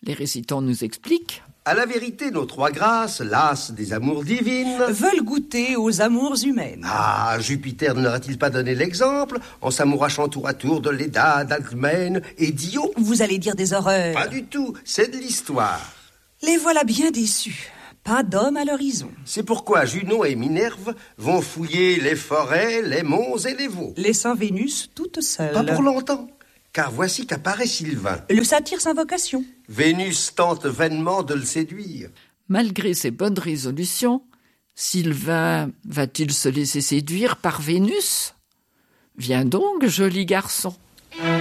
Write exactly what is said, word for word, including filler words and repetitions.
Les récitants nous expliquent. À la vérité, nos trois grâces, las des amours divines, veulent goûter aux amours humaines. Ah, Jupiter ne leur a-t-il pas donné l'exemple en s'amourachant tour à tour de Léda, d'Alcmène et d'Io? Vous allez dire des horreurs. Pas du tout, c'est de l'histoire. Les voilà bien déçus. Pas d'homme à l'horizon. C'est pourquoi Junon et Minerve vont fouiller les forêts, les monts et les vaux. Laissant Vénus toute seule. Pas pour longtemps, car voici qu'apparaît Sylvain. Le satyre sans vocation. Vénus tente vainement de le séduire. Malgré ses bonnes résolutions, Sylvain va-t-il se laisser séduire par Vénus ? Viens donc, joli garçon.